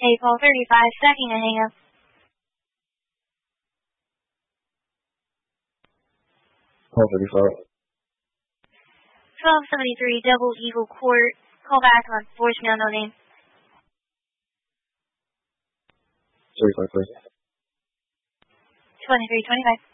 Hey, call 35, second and hang up. Call 35. 1273 Double Eagle Court. Call back on voicemail, no name. 35, please. 2325.